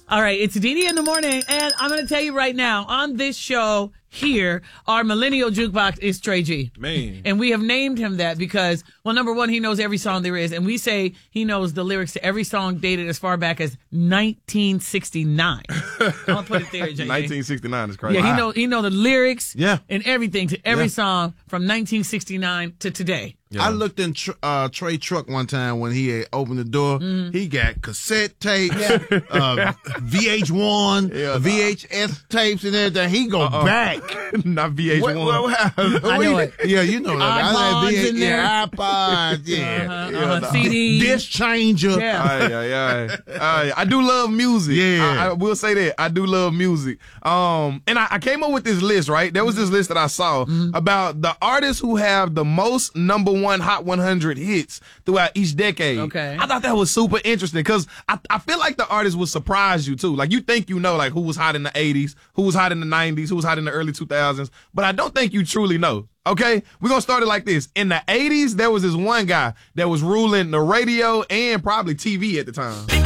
All right, it's Dee in the morning, and I'm going to tell you right now, on this show here, our millennial jukebox is Trey G. Man. And we have named him that because, well, number one, he knows every song there is, and we say he knows the lyrics to every song dated as far back as 1969. I'm going to put it there, JJ. 1969 is crazy. Yeah, he know the lyrics Yeah. and everything to every song from 1969 to today. Yeah. I looked in Trey truck one time when he had opened the door. He got cassette tapes, VH1, VHS tapes, and everything. He go back. Not VH1. I know it. Yeah, you know that. iPods in there. iPods, yeah. CD. Disc changer. Yeah. I do love music. Yeah. I will say that. I do love music. And I came up with this list, right? There was this list that I saw about the artists who have the most number one Hot 100 hits throughout each decade. Okay. I thought that was super interesting because I feel like the artists will surprise you too. Like you think you know like who was hot in the 80s, who was hot in the 90s, who was hot in the early 2000s, but I don't think you truly know. Okay, we're going to start it like this. In the 80s, there was this one guy that was ruling the radio and probably TV at the time.